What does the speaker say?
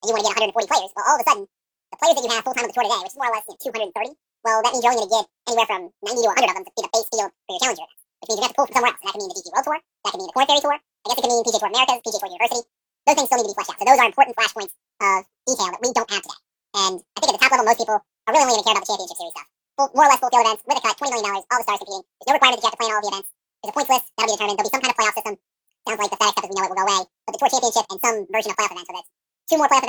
and you want to get 140 players, well, all of a sudden, the players that you have full time on the tour today, which is more or less 230, well, that means you're only going to get anywhere from 90 to 100 of them to be the base field for your challenger events, which means you have to pull from somewhere else. And that could mean the DP World Tour, that could mean the Corn Ferry Tour, I guess it could mean PGA Tour Americas, PGA Tour University. Those things still need to be fleshed out. So those are important flashpoints of detail that we don't have today. And I think at the top level, most people are really only going to care about the championship series stuff. More or less full field events with a cut, $20 million, all the stars competing. There's no requirement that you have to play in all of the events. There's a points list that'll be determined. There'll be some kind of playoff system. Sounds like the FedEx stuff as we know it will go away. But the tour championship and some version of playoff events, so that's 2 more playoff events